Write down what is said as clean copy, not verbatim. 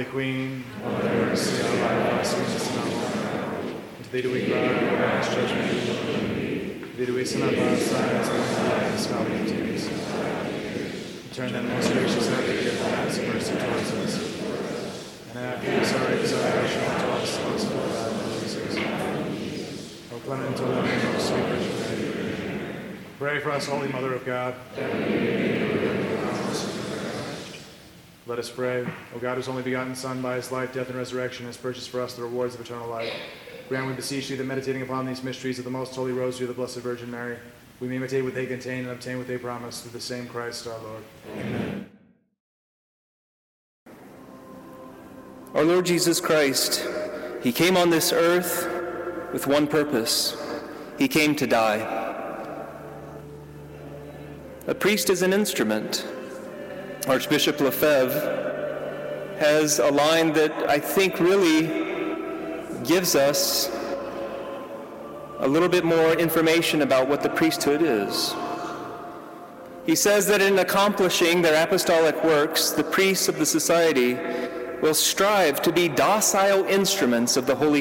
Queen, Mother of mercy, our us against us now. To thee do we cry, our last judgment. To thee do we send our past silence, and the scout of tears. Turn then, most gracious advocate, have mercy towards us. And after this our exaltation to us, also for thy Lord Jesus. O clement, O loving, O sweet Virgin Mary, pray for us, Holy Mother of God. Let us pray. O God, whose only begotten Son, by his life, death, and resurrection, has purchased for us the rewards of eternal life, grant, we beseech thee, that meditating upon these mysteries of the most holy rosary of the Blessed Virgin Mary, we may imitate what they contain and obtain what they promise, through the same Christ our Lord. Amen. Our Lord Jesus Christ, he came on this earth with one purpose. He came to die. A priest is an instrument. Archbishop Lefebvre has a line that I think really gives us a little bit more information about what the priesthood is. He says that in accomplishing their apostolic works, the priests of the society will strive to be docile instruments of the Holy